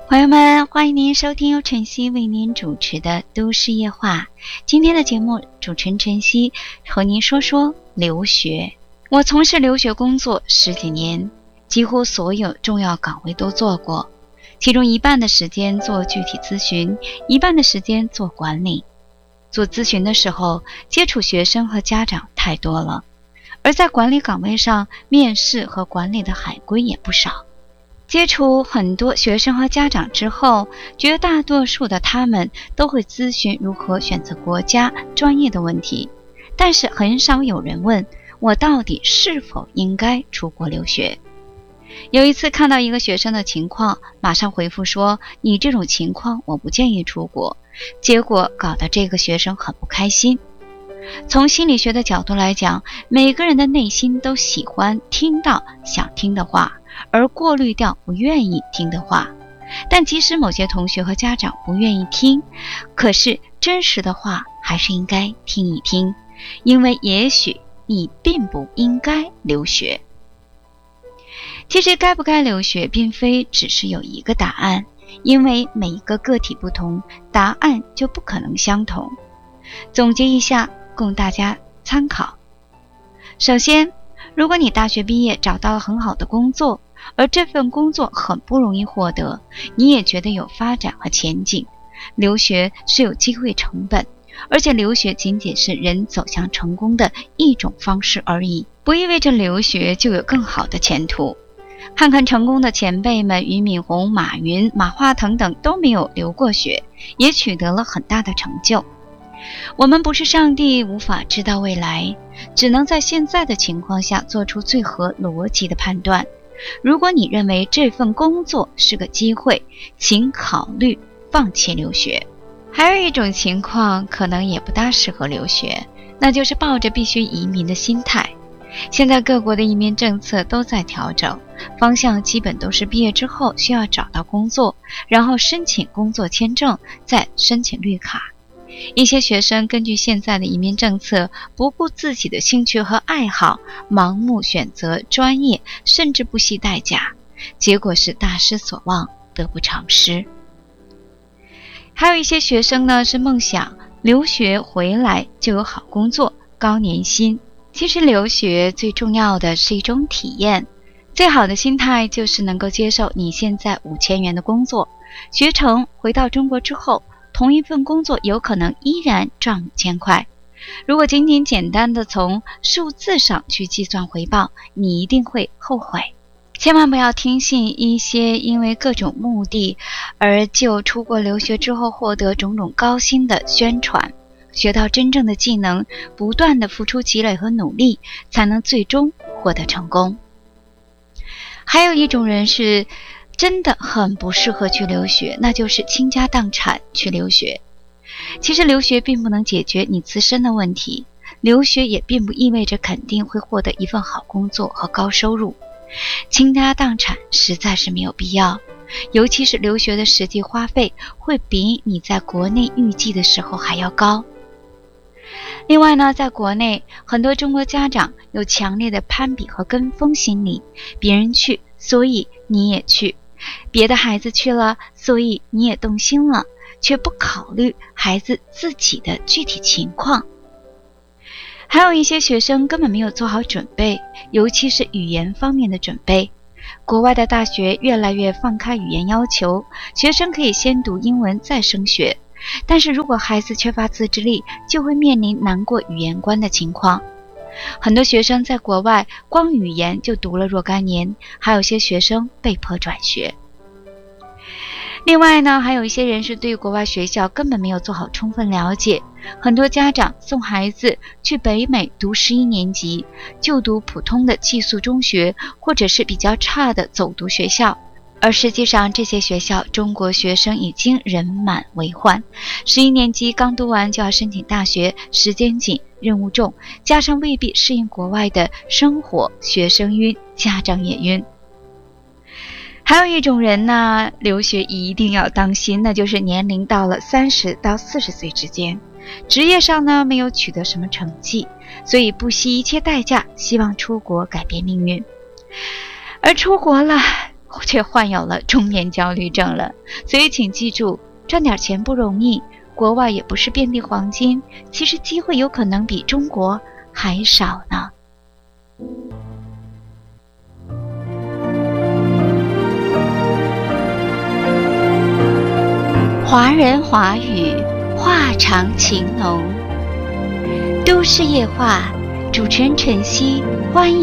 朋友们，欢迎您收听由晨曦为您主持的都市夜话。今天的节目，主持人晨曦和您说说留学。我从事留学工作10几年，几乎所有重要岗位都做过，其中一半的时间做具体咨询，一半的时间做管理。做咨询的时候，接触学生和家长太多了，而在管理岗位上，面试和管理的海归也不少。接触很多学生和家长之后，绝大多数的他们都会咨询如何选择国家、专业的问题，但是很少有人问我到底是否应该出国留学。有一次看到一个学生的情况，马上回复说，你这种情况我不建议出国，结果搞得这个学生很不开心。从心理学的角度来讲，每个人的内心都喜欢听到想听的话，而过滤掉不愿意听的话。但即使某些同学和家长不愿意听，可是真实的话还是应该听一听，因为也许你并不应该留学。其实该不该留学并非只是有一个答案，因为每一个个体不同，答案就不可能相同。总结一下供大家参考。首先，如果你大学毕业找到了很好的工作，而这份工作很不容易获得，你也觉得有发展和前景，留学是有机会成本，而且留学仅仅是人走向成功的一种方式而已，不意味着留学就有更好的前途。看看成功的前辈们，俞敏洪、马云、马化腾等都没有留过学，也取得了很大的成就。我们不是上帝，无法知道未来，只能在现在的情况下做出最合逻辑的判断。如果你认为这份工作是个机会，请考虑放弃留学。还有一种情况可能也不大适合留学，那就是抱着必须移民的心态。现在各国的移民政策都在调整，方向基本都是毕业之后需要找到工作，然后申请工作签证，再申请绿卡。一些学生根据现在的移民政策，不顾自己的兴趣和爱好，盲目选择专业，甚至不惜代价，结果是大失所望，得不偿失。还有一些学生呢，是梦想留学回来就有好工作、高年薪。其实留学最重要的是一种体验，最好的心态就是能够接受你现在5000元的工作，学成回到中国之后，同一份工作有可能依然赚5000块。如果仅仅简单的从数字上去计算回报，你一定会后悔。千万不要听信一些因为各种目的而就出国留学之后获得种种高薪的宣传，学到真正的技能，不断的付出积累和努力，才能最终获得成功。还有一种人是真的很不适合去留学，那就是倾家荡产去留学。其实留学并不能解决你自身的问题，留学也并不意味着肯定会获得一份好工作和高收入。倾家荡产实在是没有必要，尤其是留学的实际花费会比你在国内预计的时候还要高。另外呢，在国内很多中国家长有强烈的攀比和跟风心理，别人去，所以你也去，别的孩子去了，所以你也动心了，却不考虑孩子自己的具体情况。还有一些学生根本没有做好准备，尤其是语言方面的准备。国外的大学越来越放开语言要求，学生可以先读英文再升学，但是如果孩子缺乏自制力，就会面临难过语言关的情况。很多学生在国外光语言就读了若干年，还有些学生被迫转学。另外呢，还有一些人是对国外学校根本没有做好充分了解，很多家长送孩子去北美读11年级，就读普通的寄宿中学，或者是比较差的走读学校，而实际上这些学校中国学生已经人满为患，11年级刚读完就要申请大学，时间紧，任务重，加上未必适应国外的生活，学生晕，家长也晕。还有一种人呢，留学一定要当心，那就是年龄到了30到40岁之间，职业上呢没有取得什么成绩，所以不惜一切代价希望出国改变命运。而出国了却患有了中年焦虑症了。所以请记住，赚点钱不容易，国外也不是遍地黄金，其实机会有可能比中国还少呢。华人华语，话长情浓。都市夜话，主持人晨曦，欢迎